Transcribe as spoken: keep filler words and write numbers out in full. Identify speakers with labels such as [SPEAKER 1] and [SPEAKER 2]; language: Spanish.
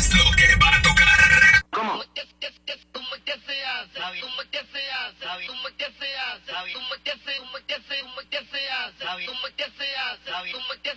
[SPEAKER 1] lo que va a tocar.
[SPEAKER 2] ¿Cómo?
[SPEAKER 3] ¿Cómo es que se hace? ¿Cómo es que se hace? ¿Cómo es que se hace? ¿Cómo es que se hace? ¿Cómo es que se hace? ¿Cómo es que se hace? ¿Cómo es que se hace? ¿Cómo es que se hace? ¿Cómo es que